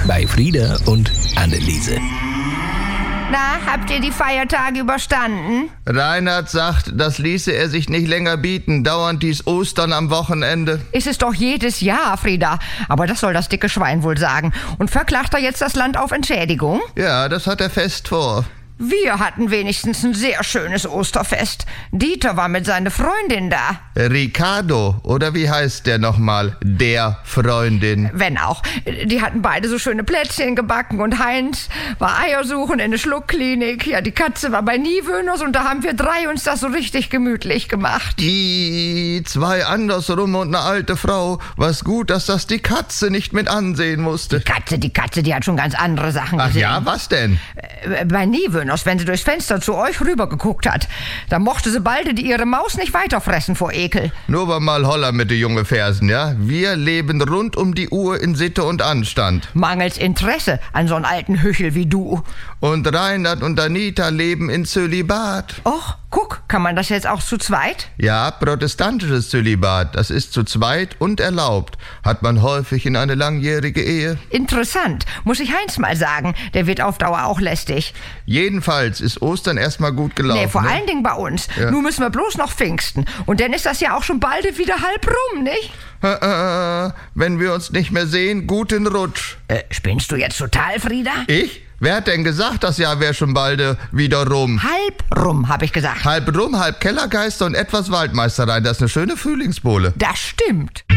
bei Frieda und Anneliese. Na, habt ihr die Feiertage überstanden? Reinhard sagt, das ließe er sich nicht länger bieten. Dauernd dies Ostern am Wochenende. Ist es doch jedes Jahr, Frieda. Aber das soll das dicke Schwein wohl sagen. Und verklagt er jetzt das Land auf Entschädigung? Ja, das hat er fest vor. Wir hatten wenigstens ein sehr schönes Osterfest. Dieter war mit seiner Freundin da. Ricardo, oder wie heißt der nochmal? Der Freundin. Wenn auch. Die hatten beide so schöne Plätzchen gebacken und Heinz war Eiersuchen in der Schluckklinik. Ja, die Katze war bei Niewöhners und da haben wir drei uns das so richtig gemütlich gemacht. Die zwei andersrum und eine alte Frau. Was gut, dass das die Katze nicht mit ansehen musste. Die Katze, die hat schon ganz andere Sachen gesehen. Ach ja, was denn? Bei Niewöhners, wenn sie durchs Fenster zu euch rüber geguckt hat. Da mochte sie bald ihre Maus nicht weiterfressen vor Ekel. Nur mal Holler mit den jungen Fersen, ja? Wir leben rund um die Uhr in Sitte und Anstand. Mangels Interesse an so einen alten Hüchel wie du. Und Reinhard und Anita leben in Zölibat. Och, guck, kann man das jetzt auch zu zweit? Ja, protestantisches Zölibat. Das ist zu zweit und erlaubt. Hat man häufig in eine langjährige Ehe. Interessant, muss ich Heinz mal sagen. Der wird auf Dauer auch lästig. Jedenfalls ist Ostern erstmal gut gelaufen. Nee, vor allen Dingen bei uns. Ja. Nun müssen wir bloß noch Pfingsten. Und dann ist das ja auch schon bald wieder halb rum, nicht? Wenn wir uns nicht mehr sehen, guten Rutsch. Spinnst du jetzt total, Frieda? Ich? Wer hat denn gesagt, das Jahr wäre schon bald wieder rum? Halb rum, habe ich gesagt. Halb rum, halb Kellergeister und etwas Waldmeisterei. Das ist eine schöne Frühlingsbowle. Das stimmt.